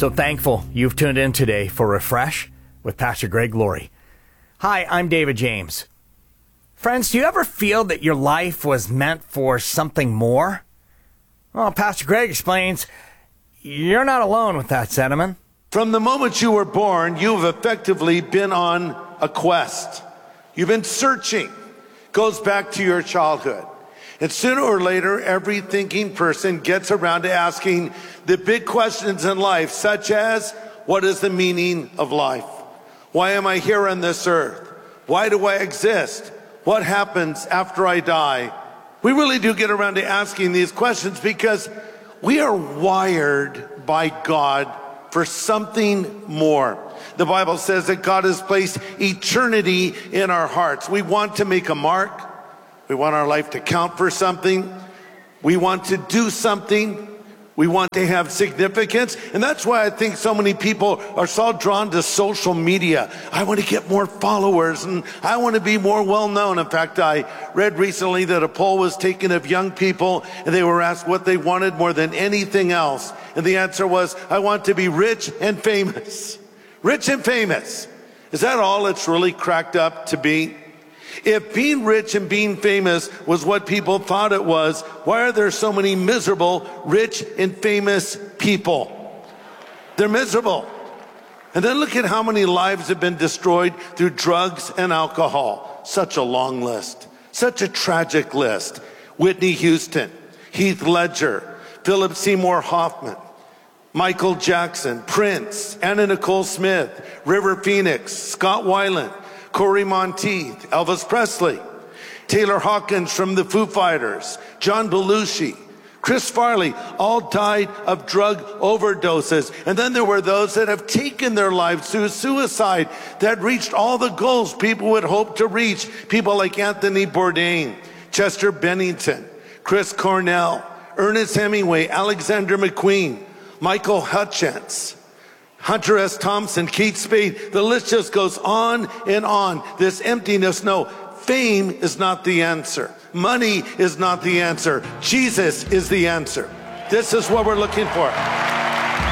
So thankful you've tuned in today for Refresh with Pastor Greg Laurie. Hi, I'm David James. Friends, do you ever feel that your life was meant for something more? Well, Pastor Greg explains you're not alone with that sentiment. From the moment you were born, you've effectively been on a quest. You've been searching. Goes back to your childhood. And sooner or later, every thinking person gets around to asking the big questions in life, such as, what is the meaning of life? Why am I here on this earth? Why do I exist? What happens after I die? We really do get around to asking these questions because we are wired by God for something more. The Bible says that God has placed eternity in our hearts. We want to make a mark. We want our life to count for something. We want to do something. We want to have significance. And that's why I think so many people are so drawn to social media. I want to get more followers and I want to be more well known. In fact, I read recently that a poll was taken of young people and they were asked what they wanted more than anything else. And the answer was, I want to be rich and famous. Rich and famous. Is that all it's really cracked up to be? If being rich and being famous was what people thought it was, why are there so many miserable, rich and famous people? They're miserable. And then look at how many lives have been destroyed through drugs and alcohol. Such a long list. Such a tragic list. Whitney Houston, Heath Ledger, Philip Seymour Hoffman, Michael Jackson, Prince, Anna Nicole Smith, River Phoenix, Scott Weiland, Corey Monteith, Elvis Presley, Taylor Hawkins from the Foo Fighters, John Belushi, Chris Farley, all died of drug overdoses. And then there were those that have taken their lives through suicide that reached all the goals people would hope to reach. People like Anthony Bourdain, Chester Bennington, Chris Cornell, Ernest Hemingway, Alexander McQueen, Michael Hutchence, Hunter S. Thompson, Kate Spade, the list just goes on and on. This emptiness, no, fame is not the answer. Money is not the answer. Jesus is the answer. This is what we're looking for.